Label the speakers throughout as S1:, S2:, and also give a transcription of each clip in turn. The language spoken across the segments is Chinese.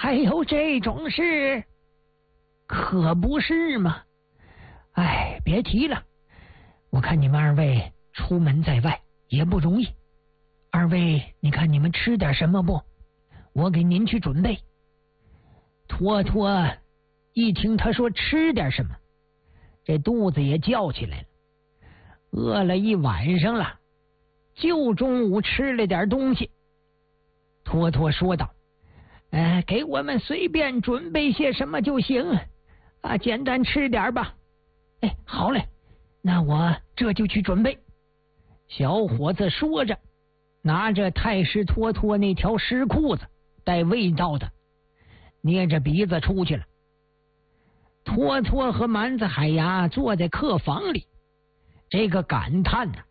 S1: 还有这种事？可不是嘛！哎，别提了，我看你们二位出门在外也不容易。二位，你看你们吃点什么不？我给您去准备。托托一听他说吃点什么，这肚子也叫起来了，饿了一晚上了，就中午吃了点东西。托托说道：给我们随便准备些什么就行啊，简单吃点吧。哎，好嘞，那我这就去准备。小伙子说着，拿着太师托托那条湿裤子，带味道的，捏着鼻子出去了。托托和蛮子海牙坐在客房里，这个感叹呢，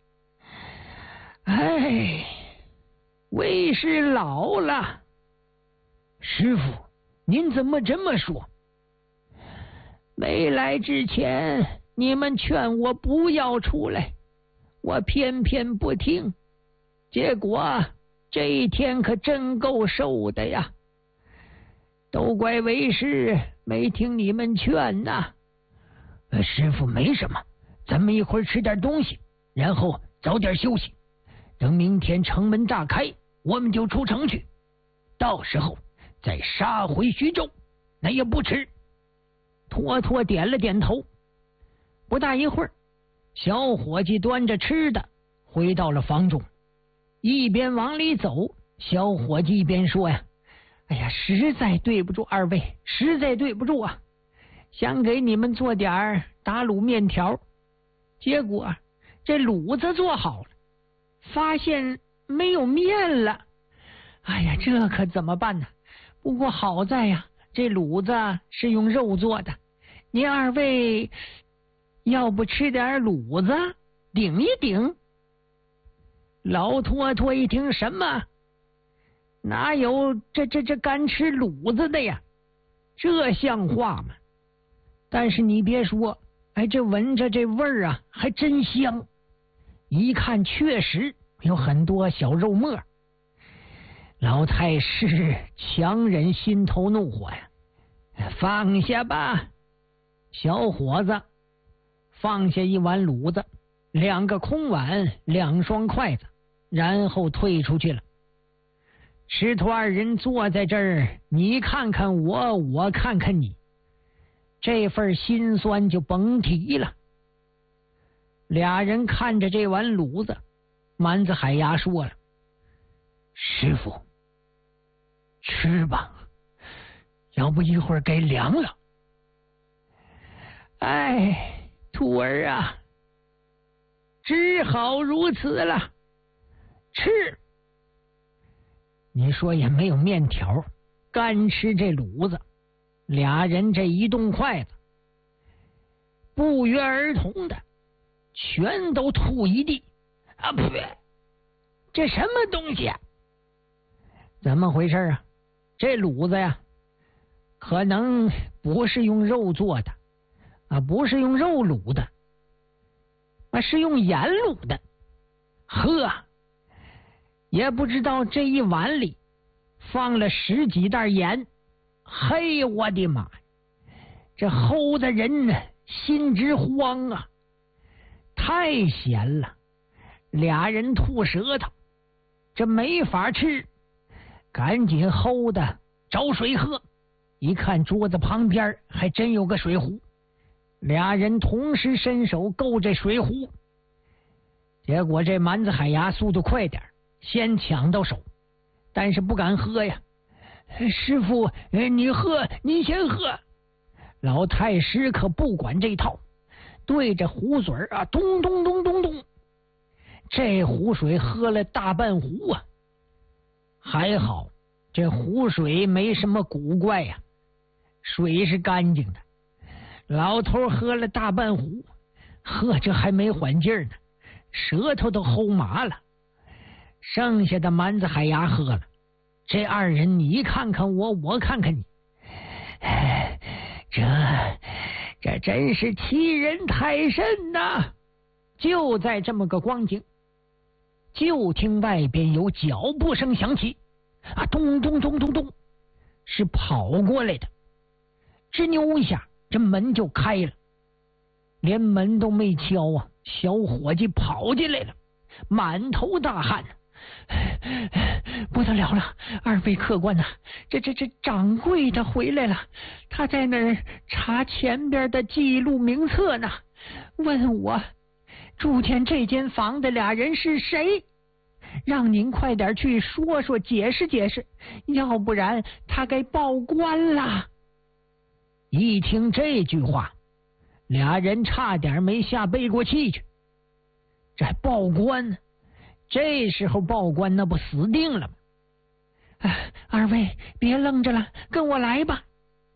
S1: 哎，为师老了。师傅，您怎么这么说？没来之前，你们劝我不要出来，我偏偏不听，结果这一天可真够受的呀！都怪为师没听你们劝呐。师傅没什么，咱们一会儿吃点东西，然后早点休息。等明天城门大开，我们就出城去，到时候再杀回徐州，那也不迟。托托点了点头。不大一会儿，小伙计端着吃的回到了房中，一边往里走，小伙计一边说呀：哎呀，实在对不住二位，实在对不住啊！想给你们做点打卤面条，结果这卤子做好了，发现没有面了。哎呀，这可怎么办呢？不过好在呀，这卤子是用肉做的，您二位要不吃点卤子顶一顶？老托托一听，什么？哪有这干吃卤子的呀？这像话吗？但是你别说，哎，这闻着这味儿啊，还真香。一看确实有很多小肉末。老太师强忍心头怒火呀，放下吧。小伙子放下一碗卤子，2个空碗，2双筷子，然后退出去了。师徒二人坐在这儿，你看看我，我看看你，这份心酸就甭提了。俩人看着这碗卤子，蛮子海牙说了：师傅，吃吧，要不一会儿该凉了。哎，徒儿啊，只好如此了，吃。你说也没有面条，干吃这卤子。俩人这一动筷子，不约而同的全都吐一地。啊呸！这什么东西啊？怎么回事啊？这卤子呀，可能不是用肉做的啊，不是用肉卤的，是用盐卤的。呵，也不知道这一碗里放了10几袋盐。嘿，我的妈！这齁的人呢，心直慌啊！太咸了，俩人吐舌头，这没法吃，赶紧齁的找水喝。一看桌子旁边还真有个水壶，俩人同时伸手够这水壶。结果这蛮子海牙速度快点，先抢到手，但是不敢喝呀。师傅，你喝，您先喝。老太师可不管这套，对着壶嘴啊，咚咚咚咚咚，这壶水喝了大半壶啊。还好这壶水没什么古怪呀，水是干净的。老头喝了大半壶，呵，这还没缓劲儿呢，舌头都齁麻了。剩下的蛮子海牙喝了。这二人你看看我，我看看你，这真是欺人太甚呐！就在这么个光景，就听外边有脚步声响起，啊，咚咚咚咚咚， 是跑过来的，吱扭一下，这门就开了，连门都没敲啊，小伙计跑进来了，满头大汗。不得了了，二位客官呐，这掌柜的回来了，他在那儿查前边的记录名册呢，问我住进这间房的俩人是谁，让您快点去说说解释解释，要不然他该报官了。一听这句话，俩人差点没吓背过气去。这还报官呢？这时候报官那不死定了吗？二位别愣着了，跟我来吧。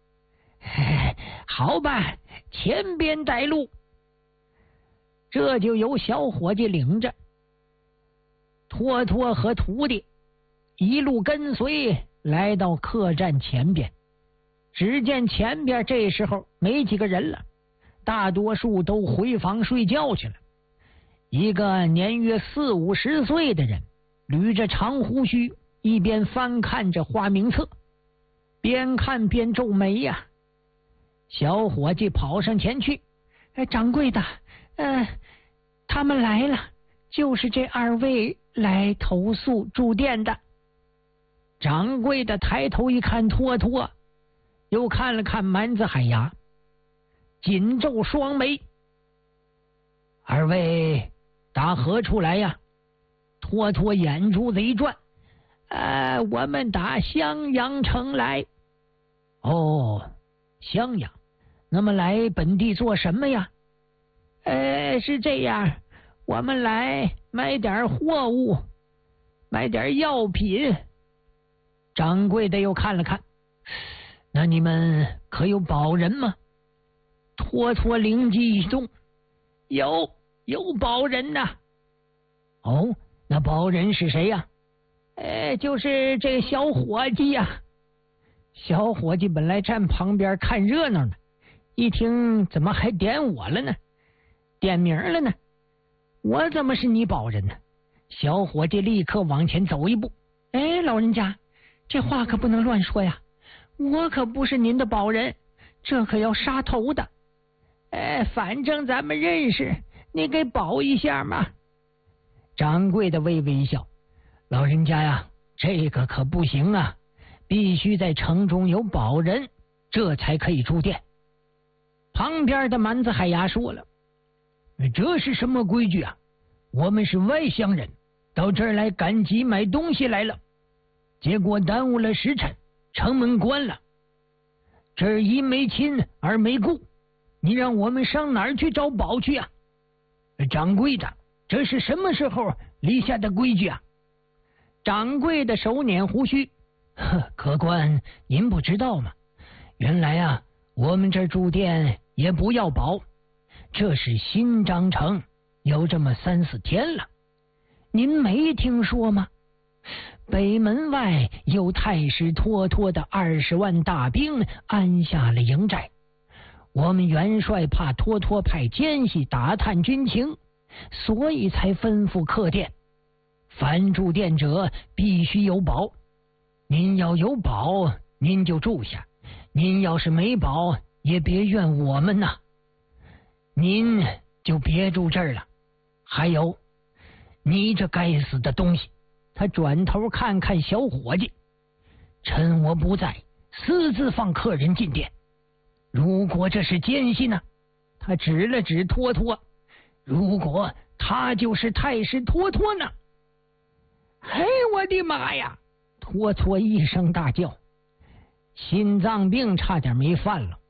S1: 好吧，前边带路。这就由小伙计领着，托托和徒弟一路跟随来到客栈前边。只见前边这时候没几个人了，大多数都回房睡觉去了。一个年约40-50岁的人，捋着长胡须，一边翻看着花名册，边看边皱眉呀。小伙计跑上前去：掌柜的，他们来了，就是这二位来投诉住店的。掌柜的抬头一看托托，又看了看蛮子海牙，紧皱双眉：二位打何处来呀？托托眼珠子一转：我们打襄阳城来。哦，襄阳，那么来本地做什么呀？是这样，我们来买点货物，买点药品。掌柜的又看了看：那你们可有保人吗？托托灵机一动：有保人呐。哦，那保人是谁呀？就是这小伙计呀。小伙计本来站旁边看热闹呢，一听怎么还点我了呢？点名了呢？我怎么是你保人呢？小伙计立刻往前走一步：老人家，这话可不能乱说呀，我可不是您的保人，这可要杀头的。反正咱们认识，你给保一下嘛。掌柜的微微一笑：老人家呀，这个可不行啊，必须在城中有保人，这才可以住店。旁边的蛮子海牙说了：这是什么规矩啊？我们是外乡人，到这儿来赶集买东西来了，结果耽误了时辰，城门关了，这儿一没亲二没故，你让我们上哪儿去找宝去啊？掌柜的，这是什么时候立下的规矩啊？掌柜的手捻胡须：客官，您不知道吗？原来啊，我们这儿住店也不要保，这是新章程，有这么3-4天了，您没听说吗？北门外有太师托托的20万大兵安下了营寨，我们元帅怕托托派奸细打探军情，所以才吩咐客店，凡住店者必须有保。您要有保，您就住下；您要是没保，也别怨我们呐。您就别住这儿了。还有，你这该死的东西！他转头看看小伙计，趁我不在，私自放客人进店。如果这是奸细呢？他指了指托托。如果他就是太师托托呢？嘿，我的妈呀！托托一声大叫，心脏病差点没犯了。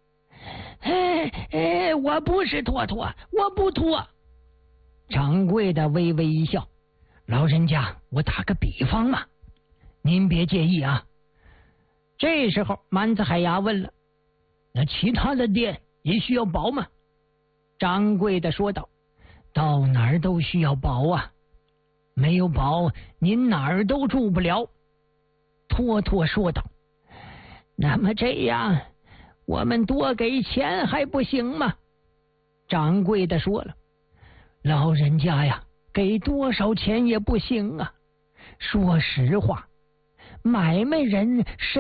S1: 我不是托托，我不托。掌柜的微微一笑：老人家，我打个比方嘛，您别介意啊。这时候蛮子海牙问了：那其他的店也需要保吗？掌柜的说道：到哪儿都需要保啊，没有保您哪儿都住不了。托托说道：那么这样，我们多给钱还不行吗？掌柜的说了：老人家呀，给多少钱也不行啊。说实话，买卖人